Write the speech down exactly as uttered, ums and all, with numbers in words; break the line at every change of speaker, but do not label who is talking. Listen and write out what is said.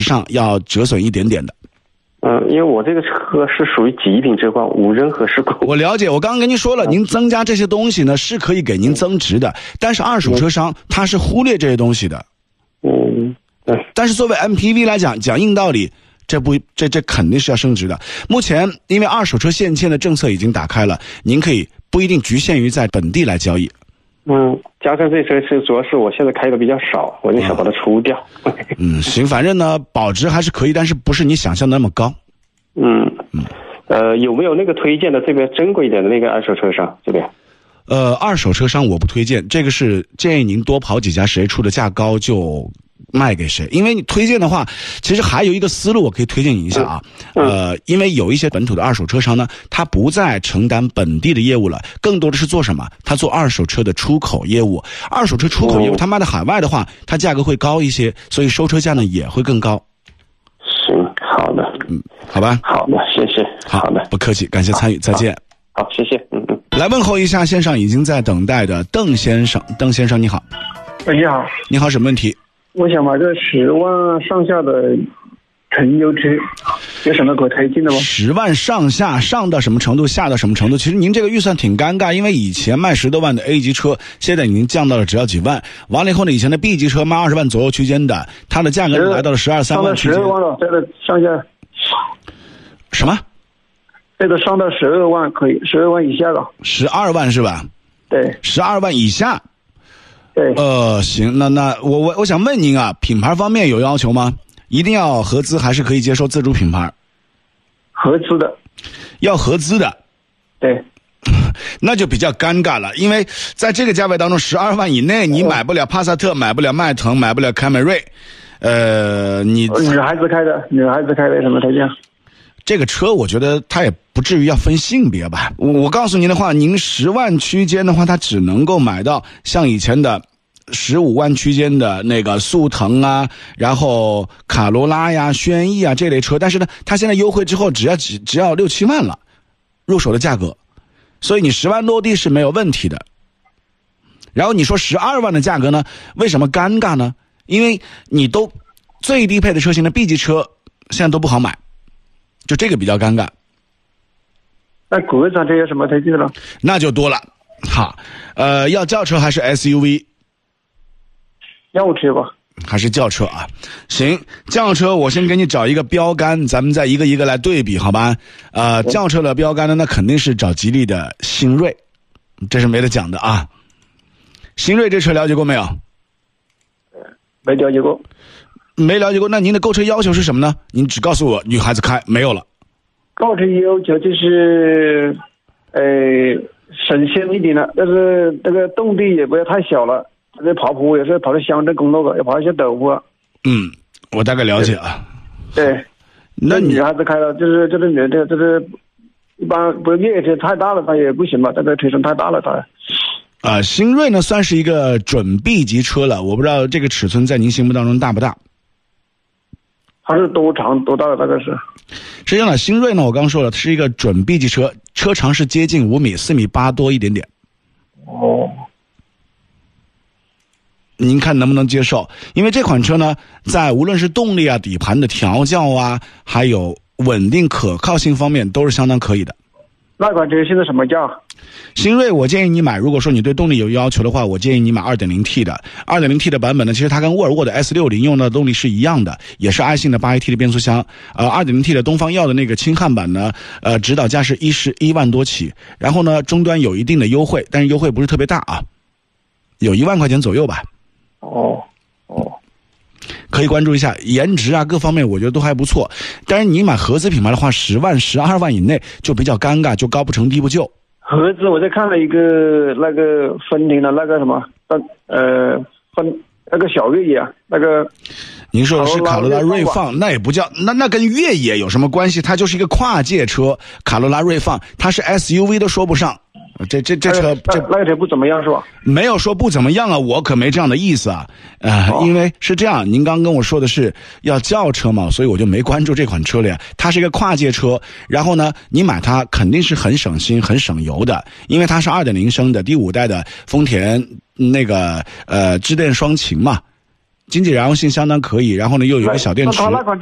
上要折损一点点的。
嗯，因为我这个车是属于极品车况，无任何事故。
我了解，我刚刚跟您说了，您增加这些东西呢是可以给您增值的，但是二手车商他是忽略这些东西的。
嗯，对。
但是作为 M P V 来讲，讲硬道理，这不这这肯定是要升值的。目前因为二手车限迁的政策已经打开了，您可以不一定局限于在本地来交易。
嗯，加上这车是主要是我现在开的比较少，我就想把它出掉。
嗯，行，反正呢保值还是可以，但是不是你想象的那么高。
嗯
嗯，
呃，有没有那个推荐的这个珍贵一点的那个二手车商这边？
呃，二手车商我不推荐，这个是建议您多跑几家，谁出的价高就卖给谁。因为你推荐的话，其实还有一个思路我可以推荐你一下啊。
嗯、
呃，因为有一些本土的二手车商呢，他不再承担本地的业务了，更多的是做什么？他做二手车的出口业务。二手车出口业务，他卖到海外的话，它价格会高一些，所以收车价呢也会更高。
行，好的，
嗯，好吧，
好的，谢谢，
好
的，
不客气，感谢参与，再见。
好，谢谢，嗯嗯。
来问候一下线上已经在等待的邓先生，邓先生你好。
哎，你好，
你好，什么问题？
我想买个十万上下的乘优车，有什么可推荐的吗？
十万上下，上到什么程度，下到什么程度？其实您这个预算挺尴尬，因为以前卖十多万的 A 级车，现在已经降到了只要几万。完了以后呢，以前的 B 级车卖二十万左右区间的，它的价格来到了十二三万区间。
上到十二万了，这个上下。
什么？
这个上到十二万可以，十二万以下了。
十二万是吧？
对。
十二万以下。
对。
呃，行，那那我我我想问您啊，品牌方面有要求吗？一定要合资还是可以接受自主品牌？
合资的。
要合资的。
对。
那就比较尴尬了，因为在这个价位当中，十二万以内你买不了帕萨特，买不了迈腾，买不了凯美瑞。呃，你
女孩子开的，女孩子开的什么推荐？
这个车我觉得它也不至于要分性别吧。我我告诉您的话，您十万区间的话，它只能够买到像以前的十五万区间的那个速腾啊，然后卡罗拉呀、轩逸啊这类车，但是呢，它现在优惠之后只要只只要六七万了，入手的价格，所以你十万落地是没有问题的。然后你说十二万的价格呢，为什么尴尬呢？因为你都最低配的车型的 B 级车现在都不好买。就这个比较尴尬。
那国产车有什么推荐的呢？
那就多了。好，呃，要轿车还是 S U V？
轿车吧。
还是轿车啊？行，轿车我先给你找一个标杆，咱们再一个一个来对比，好吧？呃，轿车的标杆呢，那肯定是找吉利的星瑞，这是没得讲的啊。星瑞这车了解过没有？
没了解过。
没了解过，那您的购车要求是什么呢？您只告诉我女孩子开，没有了。
购车要求就是，呃，省心一点了，但是这个动力也不要太小了。这个跑步也是跑到乡镇公路的，要跑一些陡坡。
嗯，我大概了解啊。
对。
那你
女孩子开了，就是这个女的，就是一般不越野车太大了，它也不行吧？这个车身太大了，它。
啊、呃，星瑞呢算是一个准 B 级车了，我不知道这个尺寸在您心目当中大不大？
它是多长多大的？大概是？
实际上呢，星瑞呢，我刚说了，是一个准 B 级车，车长是接近五米，四米八多一点点。
哦。
您看能不能接受？因为这款车呢，在无论是动力啊、底盘的调教啊，还有稳定可靠性方面，都是相当可以的。
那款车现在什么价？
星瑞我建议你买，如果说你对动力有要求的话，我建议你买 二点零 T 的。二点零 T 的版本呢，其实它跟沃尔沃的 S 六零 用的动力是一样的，也是爱信的 八 A T 的变速箱。呃 二点零 T 的东方耀的那个轻汉版呢，呃指导价是一十一万多起，然后呢终端有一定的优惠，但是优惠不是特别大啊，有一万块钱左右吧。
哦哦，
可以关注一下颜值啊，各方面我觉得都还不错。但是你买合资品牌的话，十万、十二万以内就比较尴尬，就高不成低不就。
合资我在看了一个那个丰田的那个什么，呃，分那个小越野啊，那个。
您说的是卡罗拉锐放，那也不叫那那跟越野有什么关系？它就是一个跨界车，卡罗拉锐放，它是 S U V 都说不上。这这这车这
那个车不怎么样是吧？
没有说不怎么样啊，我可没这样的意思啊，呃，哦、因为是这样，您刚跟我说的是要轿车嘛，所以我就没关注这款车了呀。它是一个跨界车，然后呢，你买它肯定是很省心、很省油的，因为它是 二点零 升的第五代的丰田那个呃致电双擎嘛。 经济燃油性相当可以，然后呢又有一个小电池。
那他那款